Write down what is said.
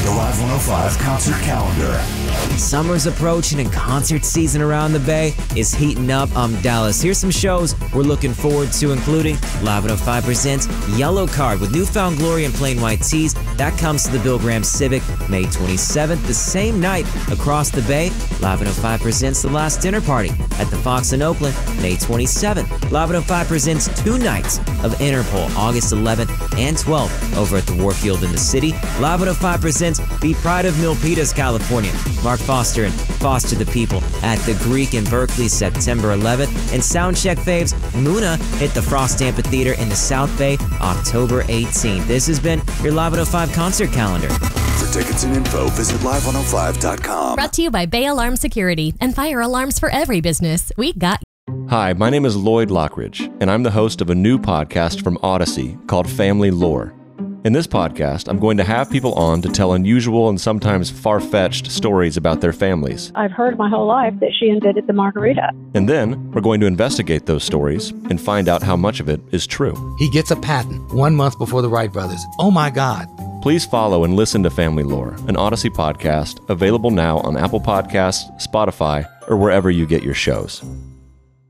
The Live 105 concert calendar. Summer's approaching and concert season around the Bay is heating up. Dallas. Here's some shows we're looking forward to, including Live 105 presents Yellow Card with Newfound Glory and Plain White Tees. That comes to the Bill Graham Civic May 27th. The same night across the Bay, Live 105 presents The Last Dinner Party at the Fox in Oakland May 27th. Live 105 presents 2 nights of Interpol August 11th and 12th over at the Warfield in the city. Live 105 presents Be Pride of Milpitas, California. Mark Foster and Foster the People at the Greek in Berkeley September 11th. And Soundcheck faves Muna hit the Frost Amphitheater in the South Bay October 18th. This has been your Live 105 concert calendar. For tickets and info, visit live105.com. Brought to you by Bay Alarm Security and fire alarms for every business. We got Hi, my name is Lloyd Lockridge, and I'm the host of a new podcast from Odyssey called Family Lore. In this podcast, I'm going to have people on to tell unusual and sometimes far-fetched stories about their families. I've heard my whole life that she invented the margarita. And then we're going to investigate those stories and find out how much of it is true. He gets a patent 1 month before the Wright brothers. Oh my God. Please follow and listen to Family Lore, an Odyssey podcast available now on Apple Podcasts, Spotify, or wherever you get your shows.